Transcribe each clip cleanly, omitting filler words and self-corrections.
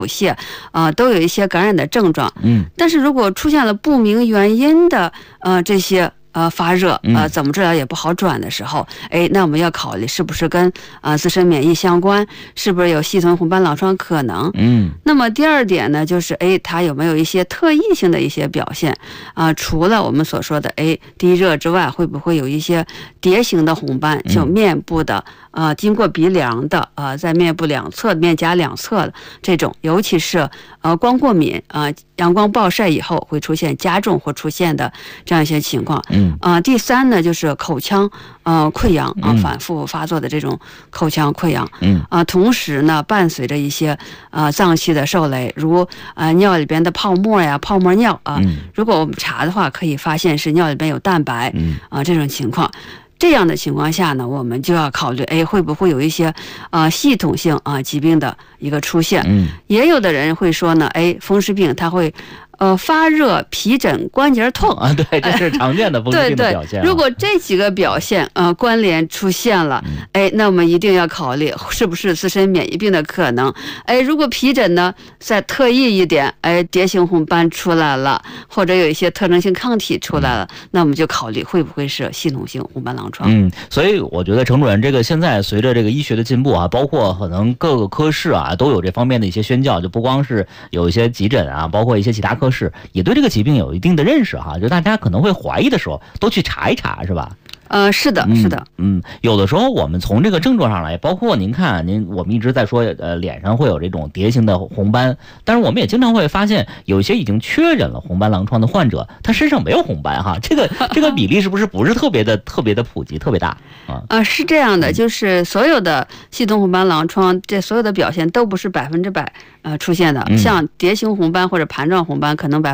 泻都有一些感染的症状。但是如果出现了不明原因的这些发热怎么治疗也不好转的时候，那我们要考虑是不是跟自身免疫相关，是不是有系统红斑狼疮可能。那么第二点呢，就是它有没有一些特异性的一些表现除了我们所说的低热之外，会不会有一些蝶形的红斑，就面部的经过鼻梁的在面部两侧、面颊两侧的这种，尤其是光过敏阳光暴晒以后会出现加重或出现的这样一些情况。第三呢，就是口腔溃疡反复发作的这种口腔溃疡。同时呢，伴随着一些脏器的受累，如尿里边的泡沫呀、泡沫尿如果我们查的话，可以发现是尿里边有蛋白这种情况。这样的情况下呢，我们就要考虑会不会有一些系统性疾病的一个出现。也有的人会说呢，风湿病它会发热、皮疹、关节痛对，这是常见的风湿病的表现。 如果这几个表现关联出现了，那我们一定要考虑是不是自身免疫病的可能。如果皮疹呢再特异一点，蝶形红斑出来了，或者有一些特征性抗体出来了，那我们就考虑会不会是系统性红斑狼疮。 所以我觉得程主任，这个现在随着这个医学的进步包括可能各个科室都有这方面的一些宣教，就不光是有一些急诊包括一些其他科室也对这个疾病有一定的认识就大家可能会怀疑的时候都去查一查，是吧？ 是的，是的。 有的时候我们从这个症状上来，包括您看，我们一直在说，脸上会有这种蝶形的红斑，但是我们也经常会发现，有一些已经确诊了红斑狼疮的患者，他身上没有红斑这个比例是不是特别的普及，特别大是这样的，就是所有的系统红斑狼疮，这所有的表现都不是100%出现的。像蝶形红斑或者盘状红斑，可能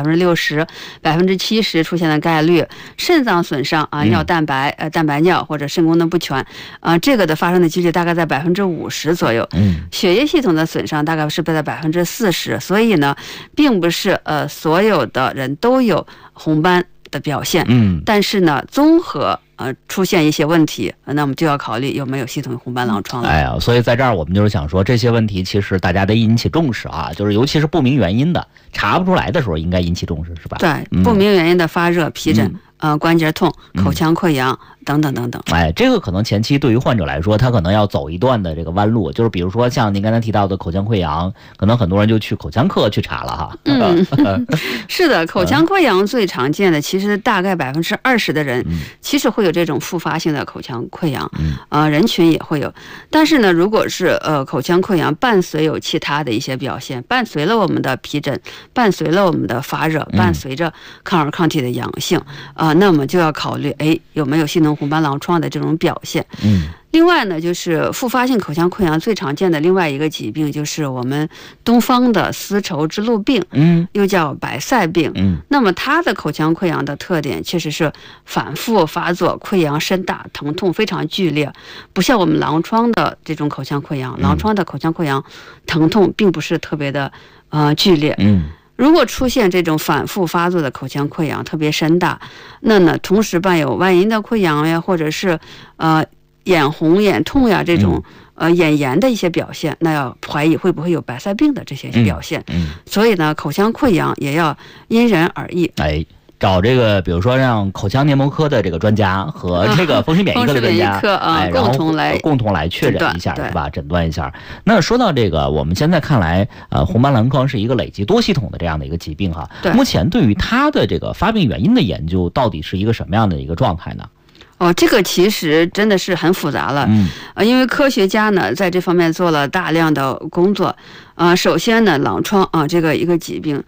60%、70%出现的概率；肾脏损伤尿蛋白蛋白尿或者肾功能不全这个的发生的几率大概在50%左右。血液系统的损伤大概是在40%，所以呢，并不是所有的人都有红斑的表现。但是呢，综合出现一些问题，那我们就要考虑有没有系统红斑狼疮了。 所以在这儿我们就是想说，这些问题其实大家得引起重视就是尤其是不明原因的、查不出来的时候，应该引起重视，是吧？ 对，不明原因的发热、皮疹关节痛、口腔溃疡等等等等。 这个可能前期对于患者来说，他可能要走一段的这个弯路，就是比如说像您刚才提到的口腔溃疡，可能很多人就去口腔科去查了是的，口腔溃疡最常见的，其实大概20%的人其实会有这种复发性的口腔溃疡，人群也会有。但是呢，如果是口腔溃疡伴随有其他的一些表现，伴随了我们的皮疹，伴随了我们的发热，伴随着抗尔抗体的阳性那么就要考虑有没有系统红斑狼疮的这种表现。另外呢，就是复发性口腔溃疡最常见的另外一个疾病，就是我们东方的丝绸之路病，又叫白塞病。那么它的口腔溃疡的特点确实是反复发作，溃疡深大，疼痛非常剧烈，不像我们狼疮的这种口腔溃疡，狼疮的口腔溃疡疼痛并不是特别的剧烈。如果出现这种反复发作的口腔溃疡特别深大，那呢同时伴有外阴的溃疡呀，或者是眼红、眼痛呀这种眼炎的一些表现，那要怀疑会不会有白塞病的这些表现。所以呢，口腔溃疡也要因人而异。 找这个，比如说让口腔黏膜科的这个专家和这个风湿免疫科的专家，共同来确诊一下，是吧？诊断一下。那说到这个，我们现在看来，红斑狼疮是一个累积多系统的这样的一个疾病目前对于它的这个发病原因的研究，到底是一个什么样的一个状态呢？ 这个其实真的是很复杂了。因为科学家呢在这方面做了大量的工作。首先呢，狼疮这个一个疾病